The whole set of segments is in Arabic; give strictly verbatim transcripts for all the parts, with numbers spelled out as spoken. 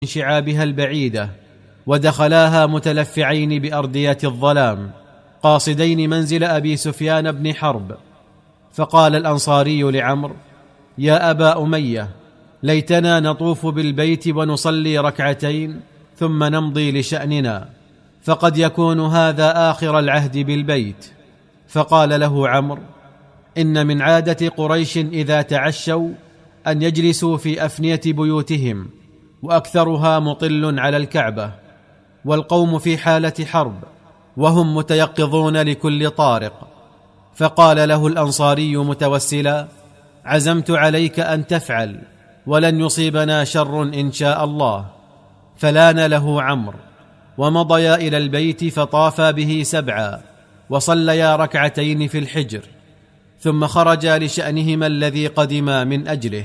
شعابها البعيدة، ودخلاها متلفعين بأردية الظلام قاصدين منزل أبي سفيان بن حرب. فقال الأنصاري لعمرو: يا أبا أمية، ليتنا نطوف بالبيت ونصلي ركعتين ثم نمضي لشأننا، فقد يكون هذا آخر العهد بالبيت. فقال له عمرو: إن من عادة قريش إذا تعشوا أن يجلسوا في أفنية بيوتهم، وأكثرها مطل على الكعبة، والقوم في حالة حرب وهم متيقظون لكل طارق. فقال له الأنصاري متوسلا: عزمت عليك أن تفعل، ولن يصيبنا شر إن شاء الله. فلان له عمرو، ومضيا إلى البيت فطافا به سبعا، وصليا ركعتين في الحجر، ثم خرجا لشأنهما الذي قدما من أجله.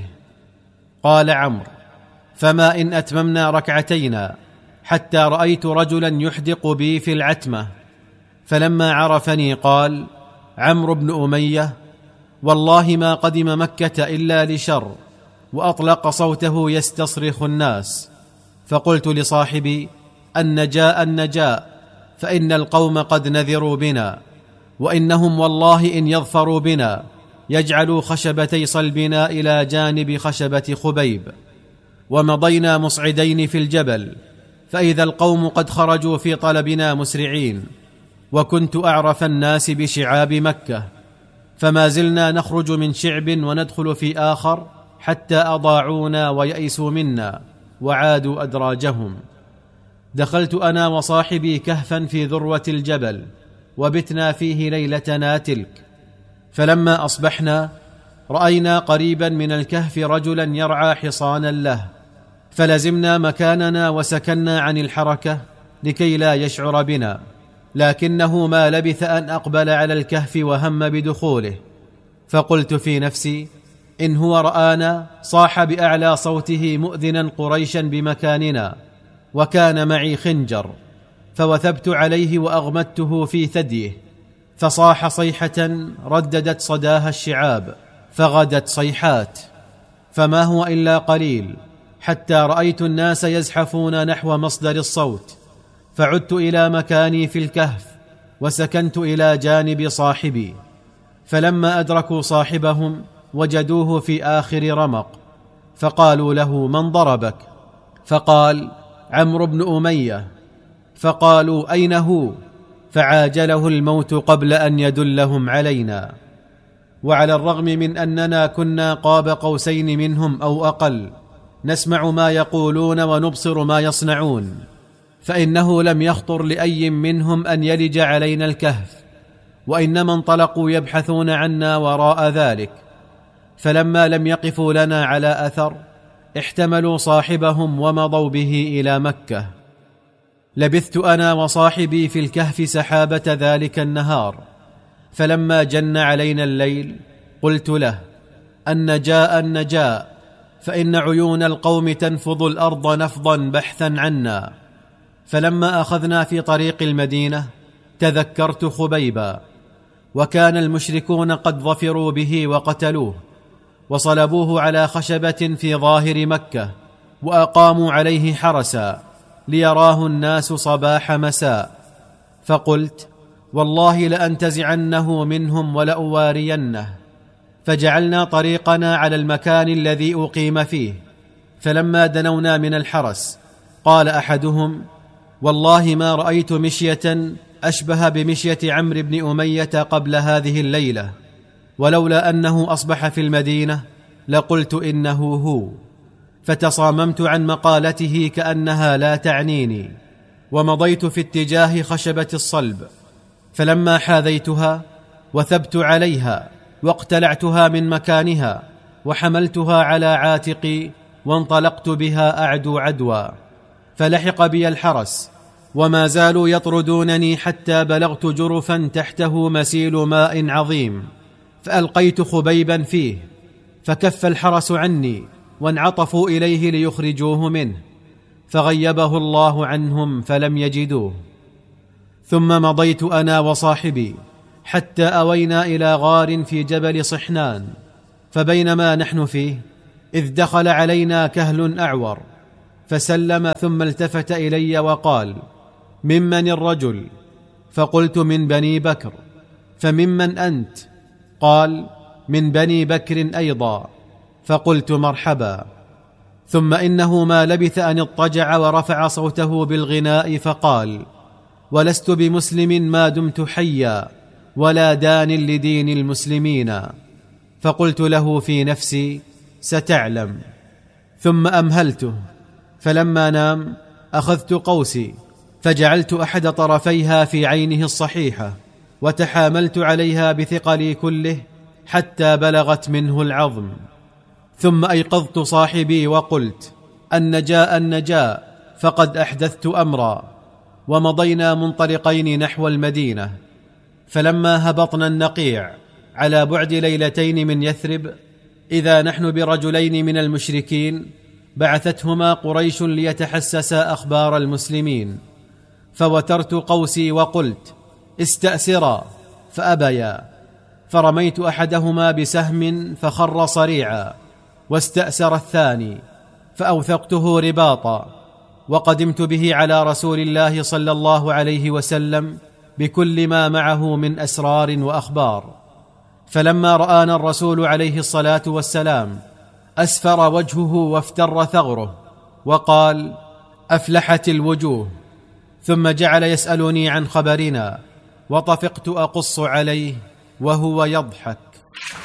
قال عمرو: فما إن أتممنا ركعتينا حتى رأيت رجلا يحدق بي في العتمة، فلما عرفني قال: عمرو بن أمية، والله ما قدم مكة إلا لشر، وأطلق صوته يستصرخ الناس. فقلت لصاحبي: النجاء النجاء، فإن القوم قد نذروا بنا، وإنهم والله إن يظفروا بنا يجعلوا خشبتي صلبنا إلى جانب خشبة خبيب. ومضينا مصعدين في الجبل، فإذا القوم قد خرجوا في طلبنا مسرعين، وكنت أعرف الناس بشعاب مكة، فما زلنا نخرج من شعب وندخل في آخر حتى أضاعونا ويئسوا منا وعادوا أدراجهم. دخلت أنا وصاحبي كهفا في ذروة الجبل، وبتنا فيه ليلتنا تلك. فلما أصبحنا رأينا قريبا من الكهف رجلا يرعى حصانا له، فلزمنا مكاننا وسكنا عن الحركة لكي لا يشعر بنا، لكنه ما لبث أن أقبل على الكهف وهم بدخوله. فقلت في نفسي: إن هو رآنا صاح بأعلى صوته مؤذنا قريشا بمكاننا، وكان معي خنجر، فوثبت عليه وأغمدته في ثديه، فصاح صيحة رددت صداها الشعاب، فغدت صيحات، فما هو إلا قليل حتى رأيت الناس يزحفون نحو مصدر الصوت، فعدت إلى مكاني في الكهف وسكنت إلى جانب صاحبي. فلما أدركوا صاحبهم وجدوه في آخر رمق، فقالوا له: من ضربك؟ فقال: عمرو بن أمية. فقالوا: أين هو؟ فعاجله الموت قبل أن يدلهم علينا. وعلى الرغم من أننا كنا قاب قوسين منهم أو أقل، نسمع ما يقولون ونبصر ما يصنعون، فإنه لم يخطر لأي منهم أن يلج علينا الكهف، وإنما انطلقوا يبحثون عنا وراء ذلك. فلما لم يقفوا لنا على أثر احتملوا صاحبهم ومضوا به إلى مكة. لبثت أنا وصاحبي في الكهف سحابة ذلك النهار، فلما جن علينا الليل قلت له: النجاء النجاء، فإن عيون القوم تنفض الأرض نفضا بحثا عنا. فلما أخذنا في طريق المدينة تذكرت خبيبا، وكان المشركون قد ظفروا به وقتلوه، وصلبوه على خشبة في ظاهر مكة، وأقاموا عليه حرسا ليراه الناس صباح مساء. فقلت: والله لأنتزعنه منهم ولأوارينه. فجعلنا طريقنا على المكان الذي أقيم فيه. فلما دنونا من الحرس قال أحدهم: والله ما رأيت مشية أشبه بمشية عمرو بن أمية قبل هذه الليلة، ولولا أنه أصبح في المدينة لقلت إنه هو. فتصاممت عن مقالته كأنها لا تعنيني، ومضيت في اتجاه خشبة الصلب. فلما حاذيتها وثبت عليها واقتلعتها من مكانها، وحملتها على عاتقي وانطلقت بها أعدو عدوى. فلحق بي الحرس، وما زالوا يطردونني حتى بلغت جرفا تحته مسيل ماء عظيم، فألقيت خبيبا فيه، فكف الحرس عني وانعطفوا إليه ليخرجوه منه، فغيبه الله عنهم فلم يجدوه. ثم مضيت أنا وصاحبي حتى أوينا إلى غار في جبل صحنان، فبينما نحن فيه إذ دخل علينا كهل أعور، فسلم ثم التفت الي وقال: ممن الرجل؟ فقلت: من بني بكر. فممن انت؟ قال: من بني بكر ايضا. فقلت: مرحبا. ثم انه ما لبث ان اضطجع ورفع صوته بالغناء فقال: ولست بمسلم ما دمت حيا، ولا دان لدين المسلمين. فقلت له في نفسي: ستعلم. ثم امهلته، فلما نام اخذت قوسي فجعلت احد طرفيها في عينه الصحيحه، وتحاملت عليها بثقلي كله حتى بلغت منه العظم. ثم ايقظت صاحبي وقلت: النجاء النجاء، فقد احدثت امرا. ومضينا منطلقين نحو المدينه. فلما هبطنا النقيع على بعد ليلتين من يثرب، اذا نحن برجلين من المشركين بعثتهما قريش ليتحسسا اخبار المسلمين. فوترت قوسي وقلت: استأسرا، فأبيا. فرميت احدهما بسهم فخر صريعا، واستأسر الثاني فأوثقته رباطا، وقدمت به على رسول الله صلى الله عليه وسلم بكل ما معه من أسرار وأخبار. فلما رآنا الرسول عليه الصلاة والسلام أسفر وجهه وافتر ثغره، وقال: أفلحت الوجوه. ثم جعل يسألني عن خبرنا، وطفقت أقص عليه وهو يضحك.